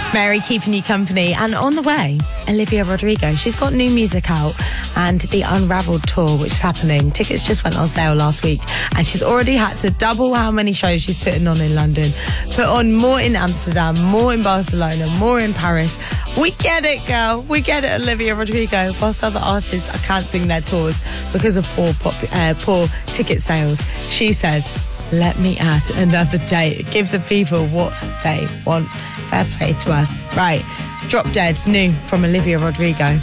Mary keeping you company, and on the way, Olivia Rodrigo. She's got new music out and the Unraveled tour, which is happening. Tickets just went on sale last week, and she's already had to double how many shows she's putting on in London, put on more in Amsterdam, more in Barcelona, more in Paris. We get it, girl. We get it, Olivia Rodrigo. Whilst other artists are cancelling their tours because of poor ticket sales, she says, let me add another date. Give the people what they want. Fair play to her. Right. Drop Dead, new from Olivia Rodrigo.